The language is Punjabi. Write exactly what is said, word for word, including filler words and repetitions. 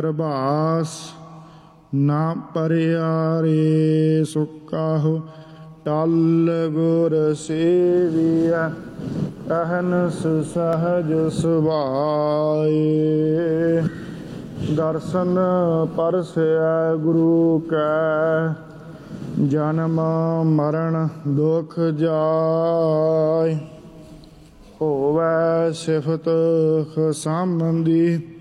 ਪ੍ਰਭਾਸ ਨਾ ਪਰਿਆਰੇ ਸੁਕਾਹੋ ਟਲ ਗੁਰ ਸੇਵੀਐ ਅਹਨਸ ਸਹਜ ਸੁਭਾਏ। ਦਰਸ਼ਨ ਪਰਸੈ ਗੁਰੂ ਕੈ ਜਨਮ ਮਰਨ ਦੁਖ ਜਾਇ। ਹੋਵੈ ਸਿਫਤ ਖਸਮ ਦੀ